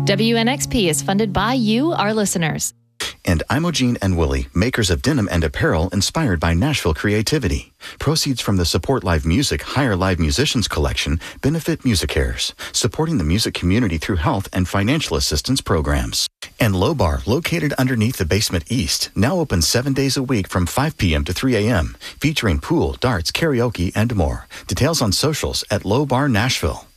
WNXP is funded by you, our listeners. And Imogene and Willie, makers of denim and apparel inspired by Nashville creativity. Proceeds from the Support Live Music Hire Live Musicians collection benefit MusiCares, supporting the music community through health and financial assistance programs. And Low Bar, located underneath the Basement East, now open 7 days a week from 5 p.m. to 3 a.m., featuring pool, darts, karaoke, and more. Details on socials at Low Bar Nashville.